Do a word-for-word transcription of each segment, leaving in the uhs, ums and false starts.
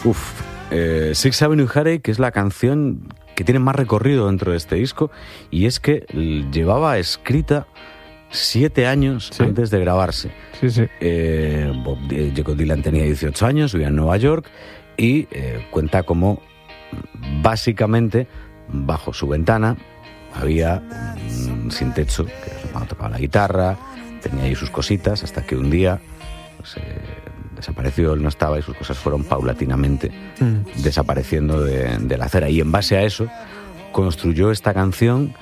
Uf, eh, Sixth Avenue Heartache, que es la canción que tiene más recorrido dentro de este disco, y es que llevaba escrita siete años ¿Sí? antes de grabarse. Sí, sí. Eh, Bob, Jacob Dylan tenía dieciocho años, vivía en Nueva York, y eh, cuenta como básicamente bajo su ventana había un sin techo que cuando tocaba la guitarra, tenía ahí sus cositas, hasta que un día pues, eh, desapareció, él no estaba y sus cosas fueron paulatinamente mm. desapareciendo de, de la acera, y en base a eso construyó esta canción.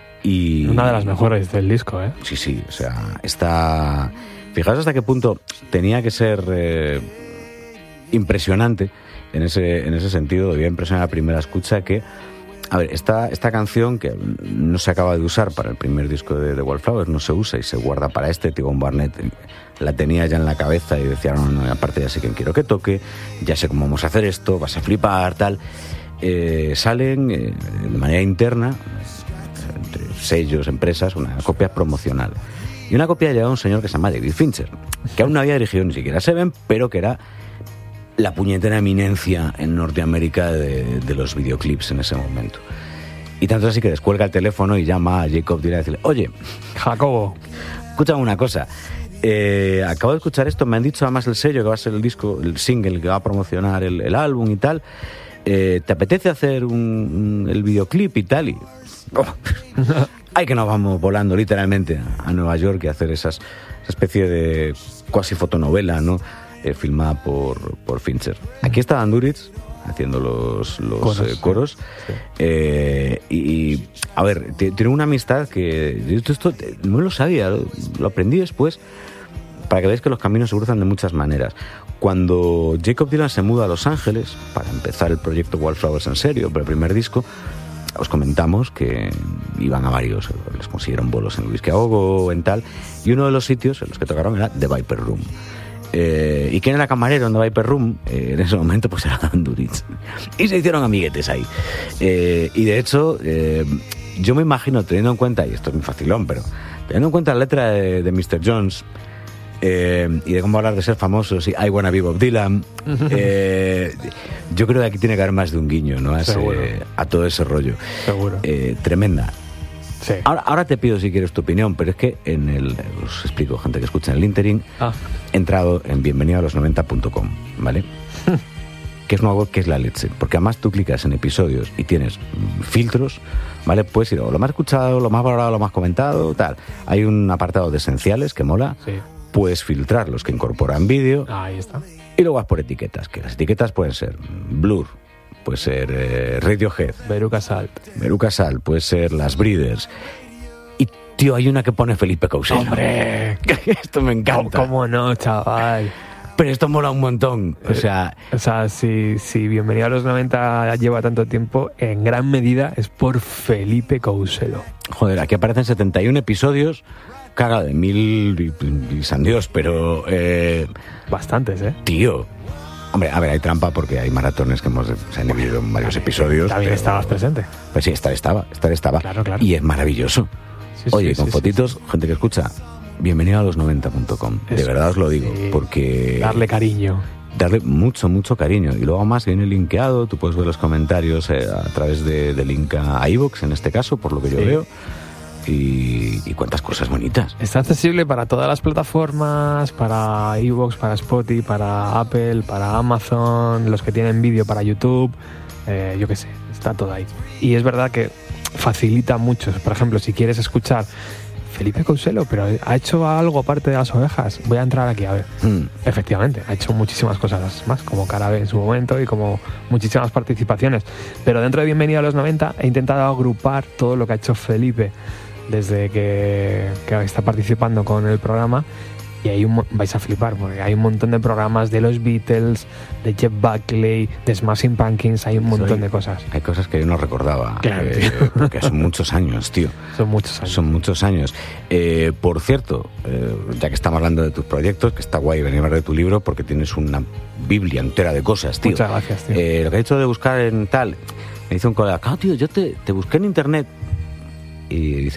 Y una de las mejores del disco, ¿eh? Sí, sí, o sea, está... Fijaos hasta qué punto tenía que ser eh, impresionante en ese, en ese sentido, debía impresionar a primera escucha que... A ver, esta, esta canción que no se acaba de usar para el primer disco de The Wallflowers, no se usa y se guarda para este. T-Bone Barnett la tenía ya en la cabeza y decía, no, no, aparte ya sé quién quiero que toque, ya sé cómo vamos a hacer esto, vas a flipar, tal. Eh, salen eh, de manera interna, entre sellos, empresas, una copia promocional. Y una copia llevaba un señor que se llama David Fincher, que aún no había dirigido ni siquiera Seven, pero que era la puñetera eminencia en Norteamérica de, de los videoclips en ese momento. Y tanto así que descuelga el teléfono y llama a Jacob Dylan y decirle, oye, Jacobo, escúchame una cosa, eh, acabo de escuchar esto, me han dicho además el sello que va a ser el disco, el single que va a promocionar el, el álbum y tal, eh, ¿te apetece hacer un, un, el videoclip y tal? Y oh, ay, que nos vamos volando literalmente a, a Nueva York y hacer esas, esa especie de cuasi fotonovela, ¿no? Eh, filmada por, por Fincher. Aquí está Dan Duritz haciendo los, los coros, eh, coros. Sí. Eh, y, y, a ver, t- tiene una amistad que esto, esto no lo sabía, lo, lo aprendí después, para que veáis que los caminos se cruzan de muchas maneras. Cuando Jacob Dylan se muda a Los Ángeles para empezar el proyecto Wallflowers en serio, por el primer disco, os comentamos que iban a varios, les consiguieron bolos en Luis que Ahogo, en tal, y uno de los sitios en los que tocaron era The Viper Room. Eh, ¿Y quién era camarero en The Viper Room? Eh, en ese momento pues era Dan Duritz. Y se hicieron amiguetes ahí. Eh, y de hecho, eh, yo me imagino, teniendo en cuenta, y esto es muy facilón, pero teniendo en cuenta la letra de, de mister Jones, eh, y de cómo hablar de ser famosos, y I Wanna Be Bob Dylan, eh, yo creo que aquí tiene que haber más de un guiño, ¿no? A, ese, a todo ese rollo. Seguro. Eh, tremenda. Sí. Ahora, ahora te pido si quieres tu opinión, pero es que en el, os explico, gente que escucha en el Interim, ah. he entrado en bienvenido a los noventa punto com, ¿vale? Que es una web que es la leche, porque además tú clicas en episodios y tienes filtros, ¿vale? Puedes ir o lo más escuchado, lo más valorado, lo más comentado, tal. Hay un apartado de esenciales que mola, sí. Puedes filtrar los que incorporan vídeo. Ahí está. Y luego vas por etiquetas, que las etiquetas pueden ser Blur, puede ser eh, Radiohead, Veruca Salt, Veruca Salt, puede ser Las Breeders. Y, tío, hay una que pone Felipe Couselo. ¡Hombre! Esto me encanta. ¿Cómo no, chaval? Pero esto mola un montón. O sea, eh, o sea si, si Bienvenido a los noventa lleva tanto tiempo, en gran medida es por Felipe Couselo. Joder, aquí aparecen setenta y uno episodios, caga de mil y, y san Dios, pero... Eh, bastantes, ¿eh? Tío... Hombre, a ver, hay trampa porque hay maratones que hemos se han dividido en varios episodios. También pero, estabas presente. Pues sí, estar estaba, estar estaba. Claro, claro. Y es maravilloso. Sí, Oye, sí, con sí, fotitos, sí, sí. gente que escucha, bienvenido a los noventa punto com. De verdad os lo digo, sí. porque... Darle cariño. Darle mucho, mucho cariño. Y luego más viene linkeado, tú puedes ver los comentarios eh, a través de, de link a iVoox, en este caso, por lo que yo sí. veo. Y, y cuántas cosas bonitas. Está accesible para todas las plataformas, para iVoox, para Spotify, para Apple, para Amazon, los que tienen vídeo para YouTube, eh, yo qué sé, está todo ahí. Y es verdad que facilita mucho. Por ejemplo, si quieres escuchar Felipe Couselo, pero ha hecho algo aparte de Las Ovejas, voy a entrar aquí a ver. Mm. Efectivamente, ha hecho muchísimas cosas más, como Carabe en su momento y como muchísimas participaciones. Pero dentro de Bienvenido a los noventa he intentado agrupar todo lo que ha hecho Felipe desde que, que está participando con el programa, y ahí un, vais a flipar porque hay un montón de programas de los Beatles, de Jeff Buckley, de Smashing Pumpkins, hay un montón hay, de cosas. Hay cosas que yo no recordaba, claro, eh, porque son muchos años, tío. Son muchos años. Son muchos años. Eh, por cierto, eh, ya que estamos hablando de tus proyectos, que está guay venir a hablar de tu libro porque tienes una biblia entera de cosas, tío. Muchas gracias, tío. Eh, lo que he hecho de buscar en tal, me dice un colega, claro, tío, yo te, te busqué en internet. Y dice,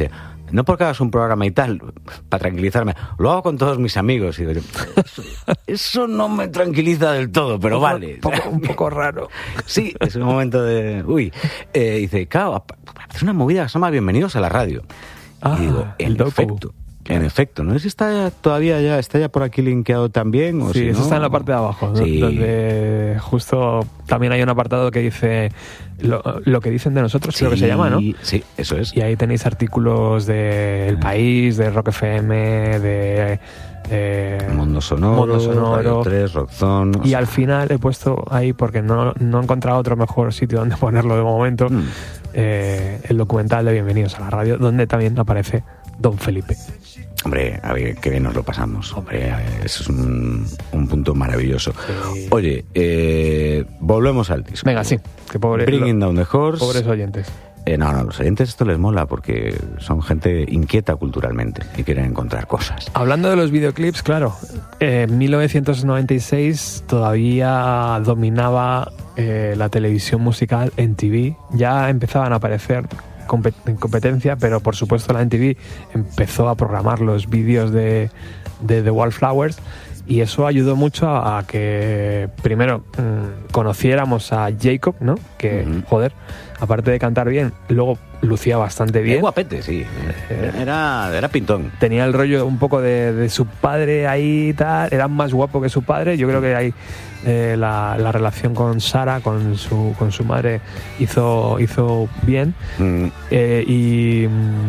no porque hagas un programa y tal, para tranquilizarme, lo hago con todos mis amigos. Y digo yo, eso, eso no me tranquiliza del todo, pero un poco, vale. Un poco, un poco raro. Sí, es un momento de... Uy, eh, dice, claro, es una movida que se llama Bienvenidos a la Radio. Ah, y digo, en el docu. efecto. En efecto, no sé si está ya, todavía ya, está ya por aquí linkeado también. O sí, si eso no, está en la parte de abajo, ¿no? Sí. Donde justo también hay un apartado que dice lo, lo que dicen de nosotros, creo que se llama, ¿no? Sí, eso es. Y ahí tenéis artículos de El País, de Rock F M, de... Eh, Mundo Sonoro, Mundo Sonoro. Radio tres, Rockzone. Y al final he puesto ahí, porque no, no he encontrado otro mejor sitio donde ponerlo de momento, Mm. eh, el documental de Bienvenidos a la Radio, donde también aparece Don Felipe. Hombre, a ver, qué bien nos lo pasamos. Hombre, eso es un, un punto maravilloso. Sí. Oye, eh, volvemos al disco. Venga, sí, que pobre, Bringing lo, Down the Horse. pobres oyentes. Eh, no, no, los oyentes esto les mola porque son gente inquieta culturalmente y quieren encontrar cosas. Hablando de los videoclips, claro, eh, en mil novecientos noventa y seis todavía dominaba eh, la televisión musical en T V. Ya empezaban a aparecer en competencia, pero por supuesto la M T V empezó a programar los vídeos de, de The Wallflowers, y eso ayudó mucho a, a que primero mmm, conociéramos a Jacob, ¿no? Que, uh-huh. joder, aparte de cantar bien, luego lucía bastante bien. Qué guapete, sí. Era, era pintón. Tenía el rollo un poco de, de su padre ahí y tal. Era más guapo que su padre. Yo creo que ahí eh, la, la relación con Sara, con su, con su madre, hizo, hizo bien. Mm. Eh, y...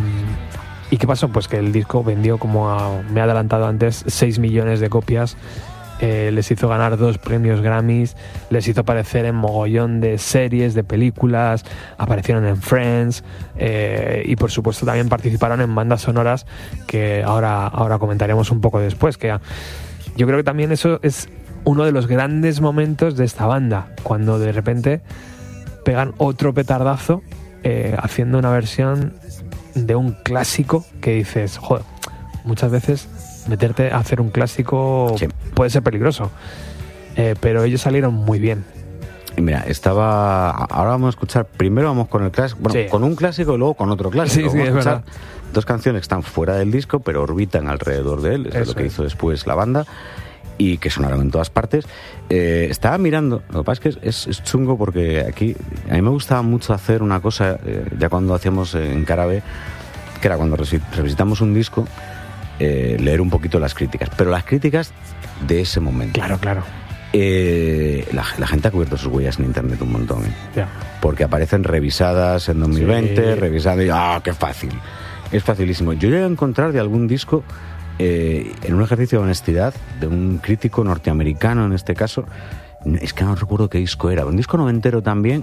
¿Y qué pasó? Pues que el disco vendió, como a, me he adelantado antes, seis millones de copias. Eh, les hizo ganar dos premios Grammys, les hizo aparecer en mogollón de series, de películas, aparecieron en Friends, eh, y por supuesto también participaron en bandas sonoras que ahora, ahora comentaremos un poco después, que yo creo que también eso es uno de los grandes momentos de esta banda, cuando de repente pegan otro petardazo eh, haciendo una versión de un clásico que dices, joder, muchas veces meterte a hacer un clásico sí. puede ser peligroso, eh, pero ellos salieron muy bien. Y mira, estaba... Ahora vamos a escuchar, primero vamos con el clásico, bueno, sí. con un clásico y luego con otro clásico. Sí, sí, vamos es a escuchar verdad. Dos canciones que están fuera del disco, pero orbitan alrededor de él, es Eso lo que es. hizo después la banda, y que sonaron en todas partes. Eh, estaba mirando, lo que pasa es que es, es chungo porque aquí a mí me gustaba mucho hacer una cosa, eh, ya cuando hacíamos en Cara B, que era cuando revisitamos un disco, eh, leer un poquito las críticas, pero las críticas de ese momento. Claro, claro. Eh, la, la gente ha cubierto sus huellas en internet un montón, ¿eh? Yeah. Porque aparecen revisadas en dos mil veinte, sí. revisadas y ¡ah, qué fácil! Es facilísimo. Yo llegué a encontrar de algún disco, eh, en un ejercicio de honestidad, de un crítico norteamericano en este caso, es que no recuerdo qué disco era, un disco noventero también,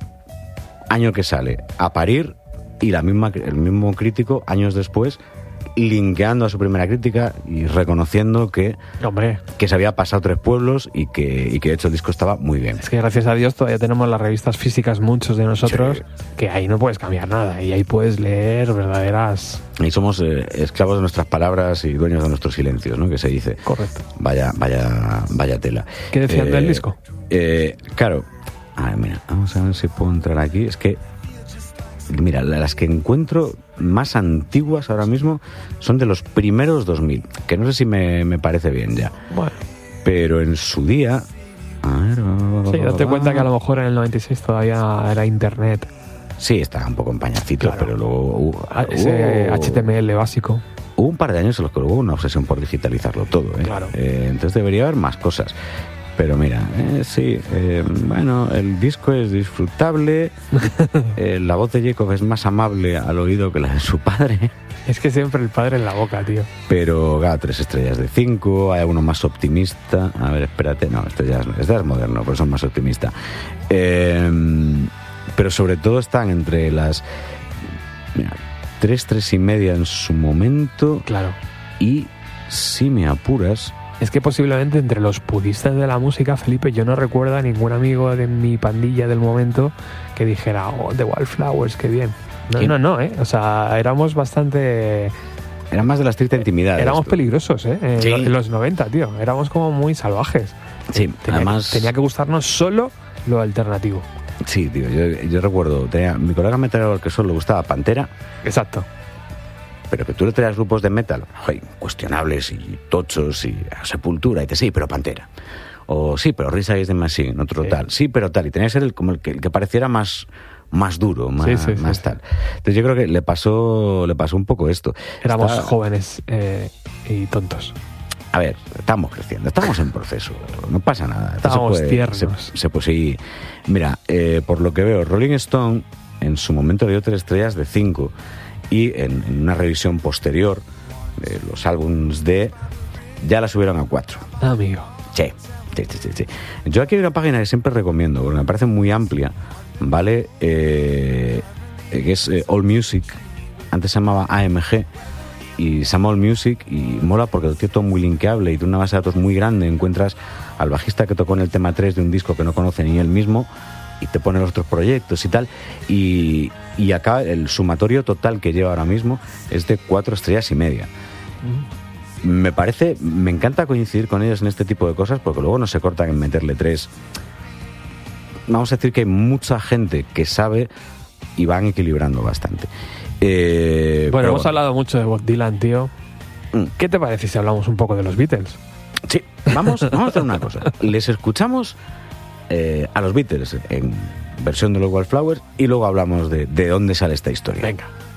año que sale, A Parir, y la misma, el mismo crítico, años después, linkeando a su primera crítica y reconociendo que, Hombre. que se había pasado tres pueblos y que, y que de hecho el disco estaba muy bien. Es que gracias a Dios todavía tenemos las revistas físicas, muchos de nosotros, sí. que ahí no puedes cambiar nada y ahí puedes leer verdaderas... Y somos eh, esclavos de nuestras palabras y dueños de nuestros silencios, ¿no? Que se dice. Correcto. Vaya, vaya, vaya tela. ¿Qué decían eh, del disco? Eh, claro. A ver, mira, vamos a ver si puedo entrar aquí. Es que mira, las que encuentro más antiguas ahora mismo son de los primeros dos mil, que no sé si me, me parece bien ya. Bueno. Pero en su día... A ver... Sí, date cuenta que a lo mejor en el noventa y seis todavía era internet. Sí, estaba un poco en pañacitos, claro. Pero luego... Uh, Ese uh, H T M L básico. Hubo un par de años en los que hubo una obsesión por digitalizarlo todo, ¿eh? Claro. Eh, entonces debería haber más cosas. Pero mira, eh, sí, eh, bueno, el disco es disfrutable, eh, la voz de Jacob es más amable al oído que la de su padre. Es que siempre el padre en la boca, tío. Pero, ga, tres estrellas de cinco, hay alguno más optimista. A ver, espérate, no, este ya es, este es moderno, pero son más optimista. Eh, pero sobre todo están entre las... Mira, tres, tres y media en su momento. Claro. Y, si me apuras... Es que posiblemente entre los puristas de la música, Felipe, yo no recuerdo a ningún amigo de mi pandilla del momento que dijera, oh, The Wallflowers, qué bien. No, ¿Quién? no, no, ¿eh? O sea, éramos bastante... Era más de la estricta intimidad. Éramos esto. peligrosos, ¿eh? En, sí. en los noventa, tío. Éramos como muy salvajes. Sí, tenía además... Que, tenía que gustarnos solo lo alternativo. Sí, tío, yo, yo recuerdo, tenía, mi colega metalero que solo le gustaba Pantera. Exacto. pero que tú le traes grupos de metal, oye, cuestionables y tochos y a Sepultura, y te sí, pero Pantera. O sí, pero Rage Against the Machine, otro sí. tal. Sí, pero tal. Y tenía que ser el, como el que, el que pareciera más, más duro, más, sí, sí, más sí, tal. Entonces yo creo que le pasó, le pasó un poco esto. Éramos Está... jóvenes eh, y tontos. A ver, estamos creciendo, estamos en proceso, no pasa nada. Estábamos se puede, tiernos. Se, se puede seguir. Mira, eh, por lo que veo, Rolling Stone en su momento le dio tres estrellas de cinco y en, en una revisión posterior de los álbumes de ya la subieron a cuatro. Ah, amigo. Sí, sí, sí, sí, sí. Yo aquí hay una página que siempre recomiendo, porque me parece muy amplia, ¿vale? Eh, que es eh, All Music, antes se llamaba A M G, y se llama All Music, y mola porque lo tiene todo muy linkeable y de una base de datos muy grande encuentras al bajista que tocó en el tema tres de un disco que no conoce ni él mismo y te pone los otros proyectos y tal, y, y acá el sumatorio total que lleva ahora mismo es de cuatro estrellas y media. Mm. Me parece, me encanta coincidir con ellos en este tipo de cosas porque luego no se cortan en meterle tres. Vamos a decir que hay mucha gente que sabe y van equilibrando bastante. Eh, bueno, hemos bueno. hablado mucho de Bob Dylan, tío. Mm. ¿Qué te parece si hablamos un poco de los Beatles? Sí, vamos, vamos a hacer una cosa. Les escuchamos eh, a los Beatles en versión de los Wildflowers y luego hablamos de, de dónde sale esta historia. Venga.